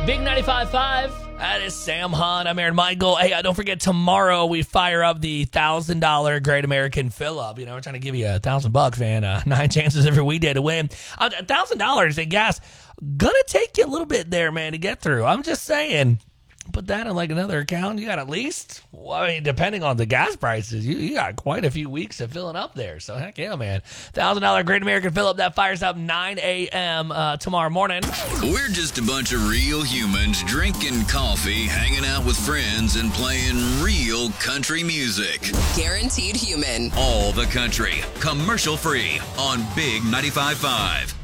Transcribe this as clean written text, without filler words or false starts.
Big 95.5. That is Sam Hunt. I'm Aaron Michael. Hey, don't forget, tomorrow we fire up the $1,000 Great American Fill-Up. You know, we're trying to give you $1,000, man. 9 chances every weekday to win. $1,000 in gas. Gonna take you a little bit there, man, to get through. I'm just saying. Put that in like another account. You got at least, well, I mean, depending on the gas prices, you got quite a few weeks of filling up there. So heck yeah, man. $1,000 Great American Fill-Up that fires up 9 a.m. Tomorrow morning. We're just a bunch of real humans drinking coffee, hanging out with friends, and playing real country music. Guaranteed Human. All the country, commercial free on Big 95.5.